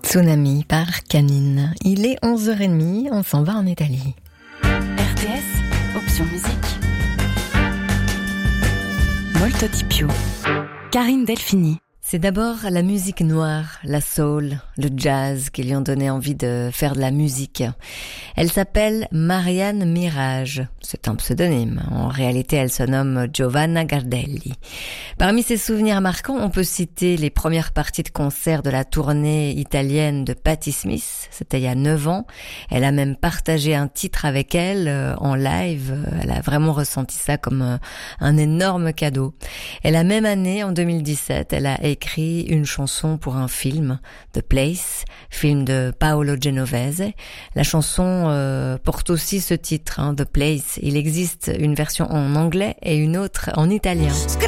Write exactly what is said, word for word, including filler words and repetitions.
Tsunami par Canine. Il est onze heures trente, on s'en va en Italie. R T S, option musique. Molto di più. Karine Delphini. C'est d'abord la musique noire, la soul, le jazz qui lui ont donné envie de faire de la musique. Elle s'appelle Marianne Mirage. C'est un pseudonyme. En réalité, elle se nomme Giovanna Gardelli. Parmi ses souvenirs marquants, on peut citer les premières parties de concert de la tournée italienne de Patti Smith. C'était il y a neuf ans. Elle a même partagé un titre avec elle euh, en live. Elle a vraiment ressenti ça comme euh, un énorme cadeau. Et la même année, en deux mille dix-sept, elle a écrit une chanson pour un film, The Place, film de Paolo Genovese. La chanson euh, porte aussi ce titre, hein, The Place. Il existe une version en anglais et une autre en italien.